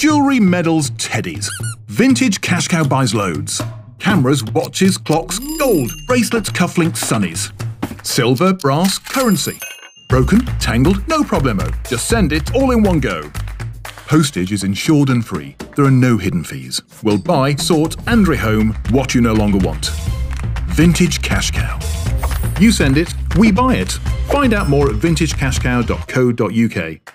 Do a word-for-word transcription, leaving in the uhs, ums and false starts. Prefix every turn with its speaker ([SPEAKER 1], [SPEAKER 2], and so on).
[SPEAKER 1] Jewellery, medals, teddies. Vintage Cash Cow buys loads. Cameras, watches, clocks, gold, bracelets, cufflinks, sunnies. Silver, brass, currency. Broken, tangled, no problemo. Just send it all in one go. Postage is insured and free. There are no hidden fees. We'll buy, sort and rehome what you no longer want. Vintage Cash Cow. You send it, we buy it. Find out more at vintage cash cow dot co dot U K.